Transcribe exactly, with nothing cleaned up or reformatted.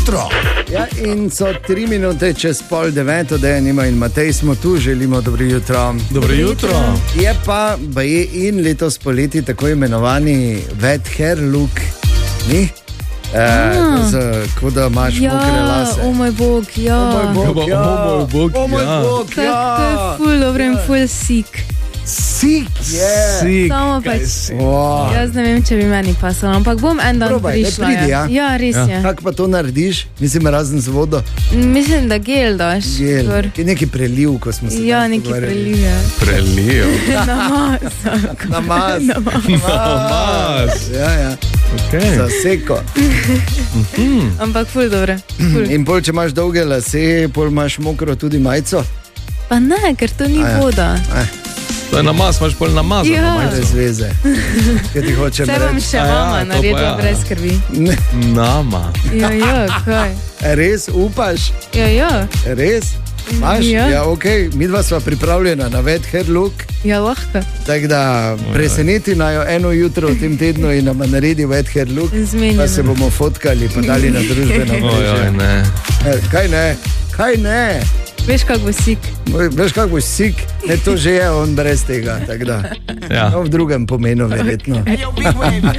jutro. Ja, in so tri minute čez pol deveto, Dejanima in Matej smo tu, želimo dobro jutro. Dobro jutro. Je pa, pa je in letos poleti tako imenovani wet hair look, ni? Kot da imaš ja, mokre lase. O moj bog, ja. O moj bog, ja. O moj bog, o moj ja. bog, ja. To je ful dobro in ful sik. Sik je. Sik, Samo kaj pač, si. Wow. jaz ne vem, če bi meni pasalo, ampak bom en dan Probaj, ne prišla. pridi, ja. ja, res Ja. je. Kako pa to narediš? Mislim, razen z vodo. Mislim, da gel daš. Gel. gor. Ki je neki preliv, ko smo se Ja, danes neki pogovarjali. preliv je. Prelijo. Namaz. Namaz. Namaz. Ja, ja. Okay. Za seko. Ampak ful dobro. Ful. In pol, če imaš dolge lase, pol imaš mokro tudi majico. Pa ne, ker to ni A ja. voda. Eh, To je namaz, imaš pol namazano. Ja. majico. brez veze. Kaj ti hočem Vse bom reči? še A ja, mama to pa naredila ja. brez skrbi. Ne, Nama. Ja, ja, kaj? res upaš? Ja, ja. Res? Imaš? Ja. Ja, ok. Mi dva sva pripravljena na wet hair look. Ja, lahko. Tako da preseneti najo eno jutro v tem tednu in nam naredi wet hair look. Zmenjeno. Pa se bomo fotkali, pa dali na družbeno Ojoj, mrežo. ne. Eh, Kaj ne? Kaj ne? Veš, kako bo sik. Veš, kako boš sik? Ne, to že je on brez tega. tako da. Ja. No, v drugem pomenu, verjetno.